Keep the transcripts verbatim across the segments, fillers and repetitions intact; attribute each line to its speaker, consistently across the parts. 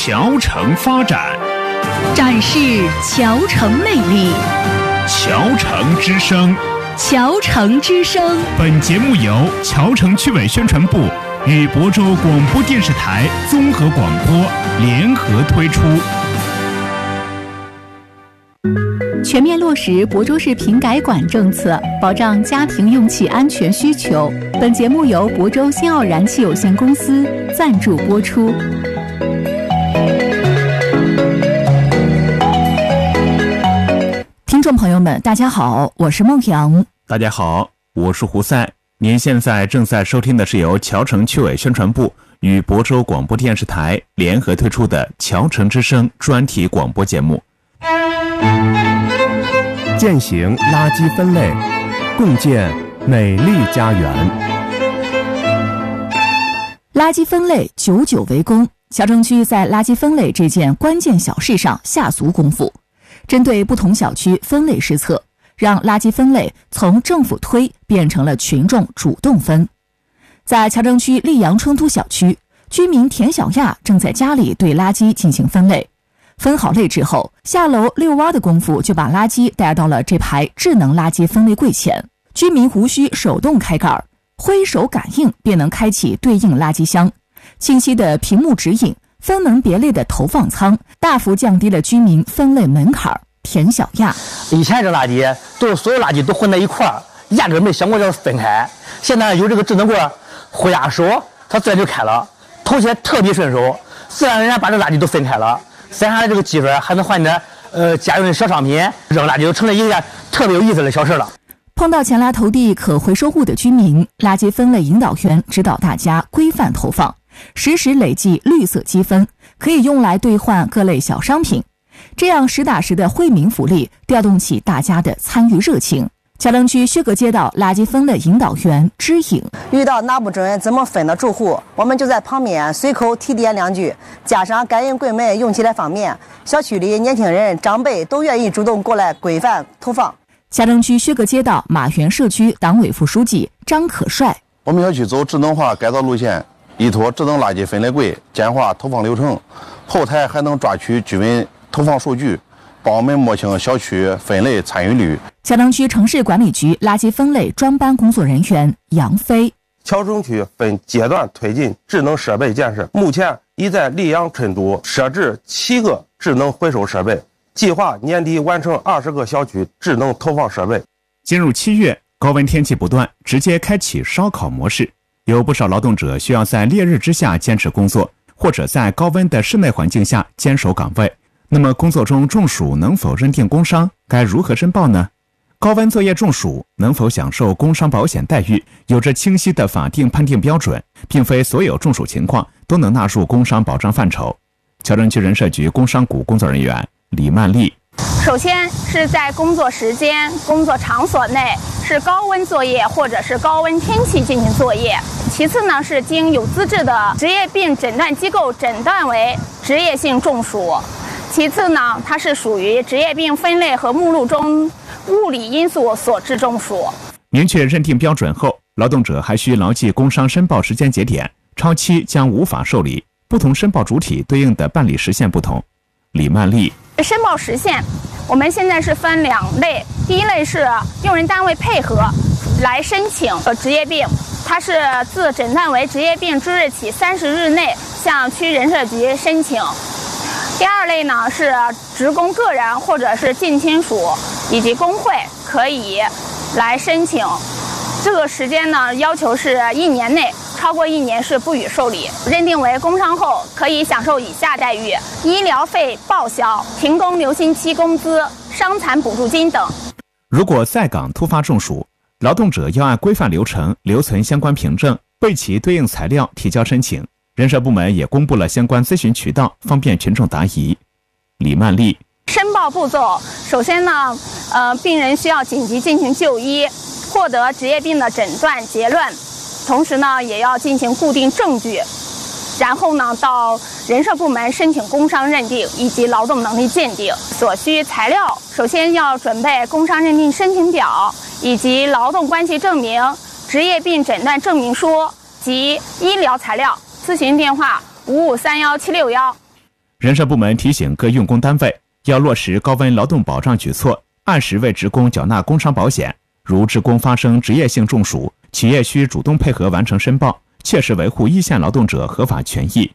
Speaker 1: 侨城发展，
Speaker 2: 展示侨城魅力。
Speaker 1: 侨城之声，
Speaker 2: 侨城之声。
Speaker 1: 本节目由侨城区委宣传部与亳州广播电视台综合广播联合推出。
Speaker 2: 全面落实亳州市品改管政策，保障家庭用气安全需求。本节目由亳州新奥燃气有限公司赞助播出。听众朋友们，大家好，我是孟阳。
Speaker 3: 大家好，我是胡赛。您现在正在收听的是由侨城区委宣传部与亳州广播电视台联合推出的《侨城之声》专题广播节目。
Speaker 4: 践行垃圾分类，共建美丽家园。
Speaker 2: 垃圾分类久久为功，侨城区在垃圾分类这件关键小事上下足功夫，针对不同小区分类施策，让垃圾分类从政府推变成了群众主动分。在侨城区溧阳春都小区，居民田小亚正在家里对垃圾进行分类。分好类之后，下楼遛弯的功夫就把垃圾带到了这排智能垃圾分类柜前。居民无需手动开盖，挥手感应便能开启对应垃圾箱。清晰的屏幕指引，分门别类的投放仓，大幅降低了居民分类门槛。田小亚：
Speaker 5: 以前这垃圾都是所有垃圾都混在一块儿，压根没想过要分开。现在有这个智能柜，挥下手，它自然就开了，投起来特别顺手，自然而然把这垃圾都分开了。剩下的这个积分还能换点呃家用的小商品，扔垃圾就成了一件特别有意思的小事了。
Speaker 2: 碰到前来投递可回收物的居民，垃圾分类引导员指导大家规范投放，实时累计绿色积分，可以用来兑换各类小商品。这样实打实的惠民福利，调动起大家的参与热情。侨城区薛格街道垃圾分类引导员知颖：
Speaker 6: 遇到拿不准怎么分的住户，我们就在旁边随口提点两句，加上感应柜门用起来方便，小区里年轻人长辈都愿意主动过来规范投放。
Speaker 2: 侨城区薛格街道马园社区党委副书记张可帅：
Speaker 7: 我们要去走智能化改造路线，依托智能垃圾分类柜简化投放流程，后台还能抓取居民投放数据，帮我们摸清小区分类参与率。
Speaker 2: 侨城区城市管理局垃圾分类专班工作人员杨飞：
Speaker 8: 侨城区分阶段推进智能设备建设，目前已在溧阳春都设置七个智能回收设备，计划年底完成二十个小区智能投放设备。
Speaker 3: 进入七月，高温天气不断，直接开启烧烤模式，有不少劳动者需要在烈日之下坚持工作，或者在高温的室内环境下坚守岗位。那么工作中中暑能否认定工伤？该如何申报呢？高温作业中暑能否享受工伤保险待遇？有着清晰的法定判定标准，并非所有中暑情况都能纳入工伤保障范畴。侨城区人社局工商股工作人员李曼丽：
Speaker 9: 首先是在工作时间、工作场所内是高温作业或者是高温天气进行作业。其次呢，是经有资质的职业病诊断机构诊断为职业性中暑。其次呢，它是属于职业病分类和目录中物理因素所致中暑。
Speaker 3: 明确认定标准后，劳动者还需牢记工伤申报时间节点，超期将无法受理。不同申报主体对应的办理时限不同。李曼丽：
Speaker 9: 申报时限，我们现在是分两类，第一类是用人单位配合来申请呃职业病，它是自诊断为职业病之日起三十日内向区人社局申请。第二类呢是职工个人或者是近亲属以及工会可以来申请，这个时间呢要求是一年内，超过一年是不予受理。认定为工伤后可以享受以下待遇：医疗费报销、停工留薪期工资、伤残补助金等。
Speaker 3: 如果在岗突发中暑，劳动者要按规范流程留存相关凭证，备齐对应材料提交申请。人社部门也公布了相关咨询渠道，方便群众答疑。李曼丽：
Speaker 9: 申报步骤，首先呢，呃，病人需要紧急进行就医，获得职业病的诊断结论，同时呢，也要进行固定证据，然后呢，到人社部门申请工伤认定以及劳动能力鉴定。所需材料，首先要准备工伤认定申请表以及劳动关系证明、职业病诊断证明书及医疗材料。咨询电话五五三幺七六幺。
Speaker 3: 人社部门提醒各用工单位要落实高温劳动保障举措，按时为职工缴纳工伤保险。如职工发生职业性中暑，企业需主动配合完成申报，切实维护一线劳动者合法权益。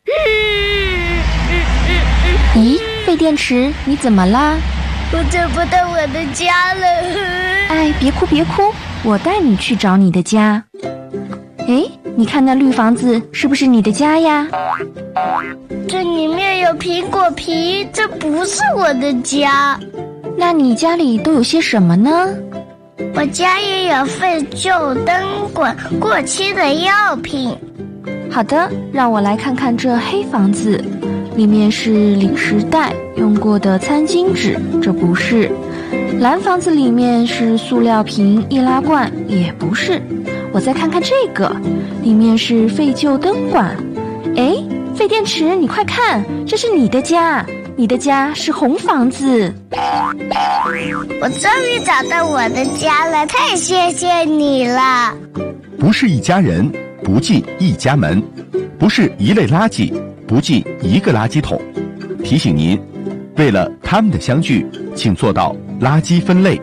Speaker 10: 咦，废电池，你怎么啦？
Speaker 11: 我找不到我的家了。
Speaker 10: 哎，别哭别哭，我带你去找你的家。哎，你看那绿房子是不是你的家呀？
Speaker 11: 这里面有苹果皮，这不是我的家。
Speaker 10: 那你家里都有些什么呢？
Speaker 11: 我家也有废旧灯管、过期的药品。
Speaker 10: 好的，让我来看看这黑房子，里面是零食袋、用过的餐巾纸，这不是。蓝房子里面是塑料瓶、易拉罐，也不是。我再看看这个，里面是废旧灯管。哎，废电池，你快看，这是你的家，你的家是红房子。
Speaker 11: 我终于找到我的家了，太谢谢你了。
Speaker 12: 不是一家人，不进一家门；不是一类垃圾，不进一个垃圾桶。提醒您，为了他们的相聚，请做到垃圾分类。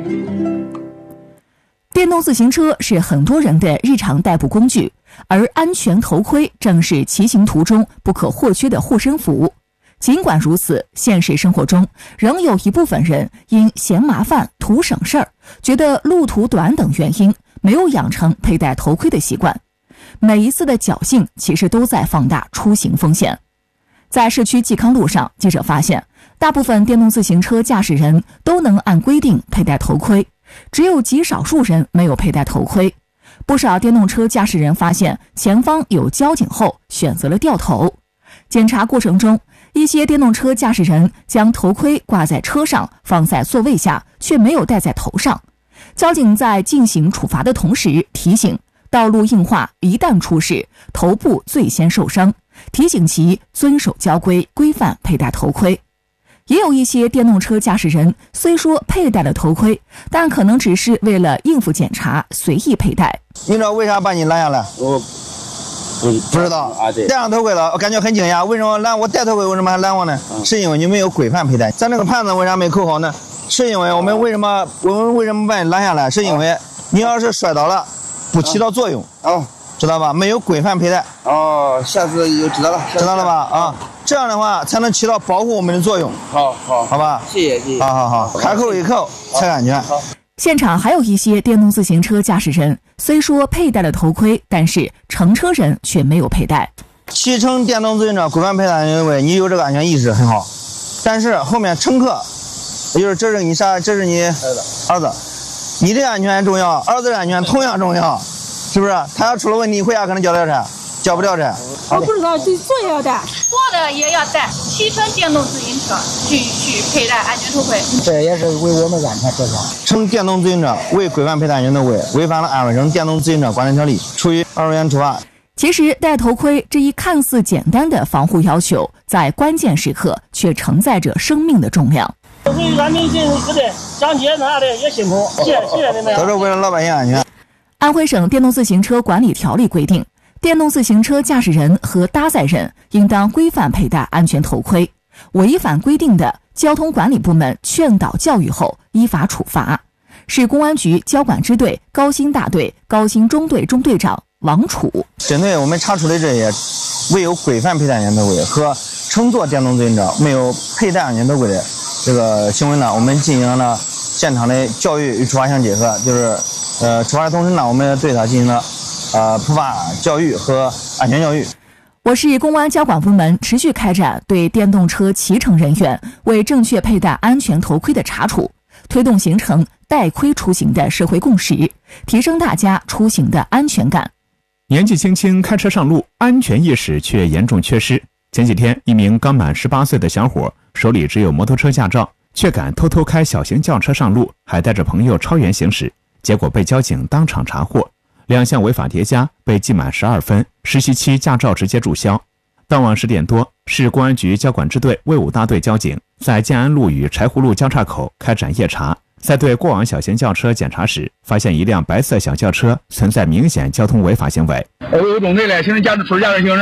Speaker 2: 电动自行车是很多人的日常代步工具，而安全头盔正是骑行途中不可或缺的护身符。尽管如此，现实生活中仍有一部分人因嫌麻烦、图省事儿，觉得路途短等原因，没有养成佩戴头盔的习惯。每一次的侥幸，其实都在放大出行风险。在市区冀康路上，记者发现，大部分电动自行车驾驶人都能按规定佩戴头盔，只有极少数人没有佩戴头盔。不少电动车驾驶人发现前方有交警后，选择了掉头。检查过程中，一些电动车驾驶人将头盔挂在车上，放在座位下，却没有戴在头上。交警在进行处罚的同时提醒，道路硬化一旦出事，头部最先受伤，提醒其遵守交规，规范佩戴头盔。也有一些电动车驾驶人虽说佩戴了头盔，但可能只是为了应付检查随意佩戴。
Speaker 13: 你知道为啥把你拦下来？我不不知道啊。对，戴上头盔了，我感觉很惊讶。为什么拦我戴头盔？为什么还拦我呢？嗯、是因为你没有规范佩戴。咱这个盘子为啥没扣好呢？是因为我们为什么我们为什么把你拦下来？是因为你要是摔倒了，不起到作用。哦。知道吧？没有规范佩戴。哦，下次就知道了，知道了吧？啊，这样的话才能起到保护我们的作用。好好，好吧，谢谢谢谢。好好好，开口一口才安全。
Speaker 2: 现场还有一些电动自行车驾驶人，虽说佩戴了头盔，但是乘车人却没有佩戴。
Speaker 13: 骑乘电动自行车规范佩戴安全位，你有这个安全意识很好，但是后面乘客，也就是这是你啥？这是你儿子，儿子，你的安全重要，儿子的安全同样重要。是不是？他要出了问题，回家可能交掉车，交不掉车。
Speaker 14: 我不知道，这坐也要戴，坐的也要戴。骑乘电动自行车必须佩戴安全头盔，
Speaker 13: 这也是为我们安全着想。乘电动自行车未规范佩戴安全头盔，违反了安徽省电动自行车管理条例，处以二十元处罚。
Speaker 2: 其实，戴头盔这一看似简单的防护要求，在关键时刻却承载着生命的重量。
Speaker 5: 为安民进不对，讲解啥的也辛苦，谢谢谢谢你们。
Speaker 13: 都是为了老百姓安全。
Speaker 2: 安徽省电动自行车管理条例规定，电动自行车驾驶人和搭载人应当规范佩戴安全头盔，违反规定的，交通管理部门劝导教育后依法处罚。市公安局交管支队高新大队高新中队中队长王楚。
Speaker 13: 针对我们查出的这些未有规范佩戴安全头盔和乘坐电动自行车没有佩戴安全头盔的这个行为呢，我们进行了现场的教育与处罚相结合，就是呃，处罚的同时呢，我们对他进行了呃普法教育和安全教育。
Speaker 2: 我市公安交管部门持续开展对电动车骑乘人员未正确佩戴安全头盔的查处，推动形成戴盔出行的社会共识，提升大家出行的安全感。
Speaker 3: 年纪轻轻开车上路，安全意识却严重缺失。前几天，一名刚满十八岁的小伙手里只有摩托车驾照，却敢偷偷开小型轿车上路，还带着朋友超员行驶。结果被交警当场查获，两项违法叠加，被记满十二分，实习期驾照直接注销。当晚十点多，市公安局交管支队卫五大队交警在建安路与柴湖路交叉口开展夜查，在对过往小型轿车检查时，发现一辆白色小轿车存在明显交通违法行为。
Speaker 15: 我有种内来行驶驾驶处驾驶行驶。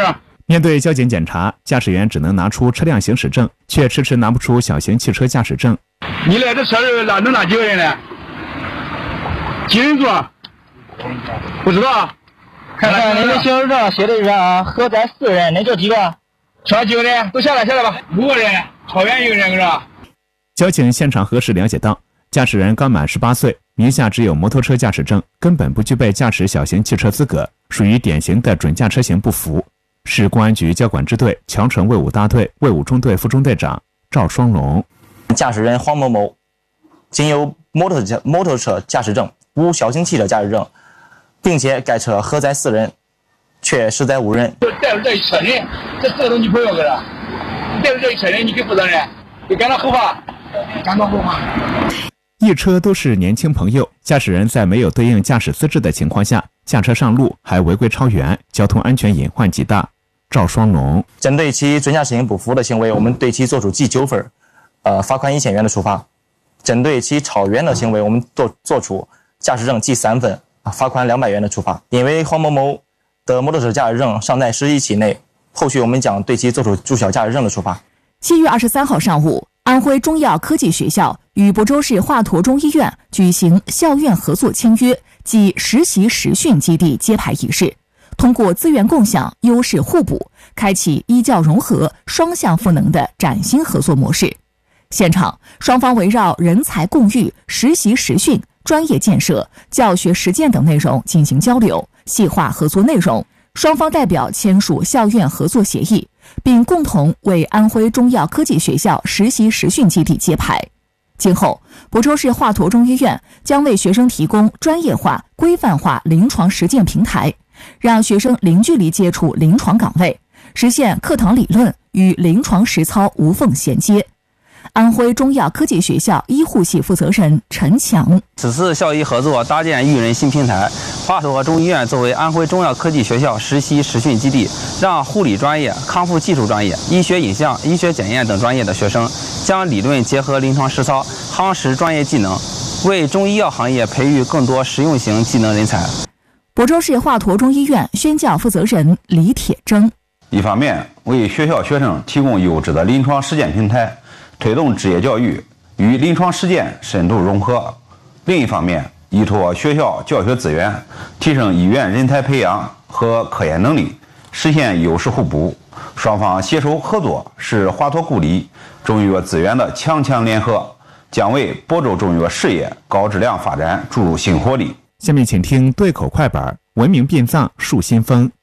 Speaker 3: 面对交警检查，驾驶员只能拿出车辆行驶证，却迟迟拿不出小型汽车驾驶证。
Speaker 15: 你来这车里哪能拿几个人呢？几人坐？不知道。
Speaker 5: 看看你的行驶证写的是啥？荷载四人，那叫几个？
Speaker 15: 车几个人？都下来，下来吧。五个人，超员一个人，是吧？
Speaker 3: 交警现场核实了解到，驾驶人刚满十八岁，名下只有摩托车驾驶证，根本不具备驾驶小型汽车资格，属于典型的准驾车型不符。市公安局交管支队桥城卫武大队卫武中队副中队长赵双龙。
Speaker 16: 驾驶人黄某某仅有摩托车摩托车驾驶证，无小型汽车驾驶证，并且该车荷载四人，却实载五人。
Speaker 15: 带着这一车人，这四个都你朋友搁这，带着这一车人，你给负责任，你赶到后发，赶到后发。
Speaker 3: 一车都是年轻朋友，驾驶人在没有对应驾驶资质的情况下驾车上路，还违规超员，交通安全隐患极大。赵双龙
Speaker 16: 针对其准驾驶型不符的行为，我们对其作出记九分，呃，罚款一千元的处罚；针对其超员的行为，我们做做出驾驶证记三分，罚款两百元的处罚。因为黄某某的摩托车驾驶证尚在实习期内，后续我们将对其作出注销驾驶证的处罚。
Speaker 2: 七月二十三号上午，安徽中药科技学校与亳州市华佗中医院举行校院合作签约暨实习实训基地揭牌仪式。通过资源共享、优势互补，开启医教融合、双向赋能的崭新合作模式。现场，双方围绕人才共育、实习实训、专业建设、教学实践等内容进行交流，细化合作内容。双方代表签署校院合作协议，并共同为安徽中药科技学校实习实训基地揭牌。今后，亳州市华佗中医院将为学生提供专业化、规范化临床实践平台，让学生零距离接触临床岗位，实现课堂理论与临床实操无缝衔接。安徽中药科技学校医护系负责人陈强：
Speaker 17: 此次校医合作搭建育人新平台，华佗中医院作为安徽中药科技学校实习实训基地，让护理专业、康复技术专业、医学影像、医学检验等专业的学生将理论结合临床实操，夯实专业技能，为中医药行业培育更多实用型技能人才。
Speaker 2: 亳州市华佗中医院宣教负责人李铁铮：
Speaker 18: 一方面为学校学生提供优质的临床实践平台，推动职业教育与临床实践深度融合；另一方面，依托学校教学资源，提升医院人才培养和科研能力，实现优势互补。双方携手合作，是华佗故里中医药资源的强强联合，将为亳州中医药事业高质量发展注入新活力。
Speaker 3: 下面请听对口快板《文明殡葬树新风》。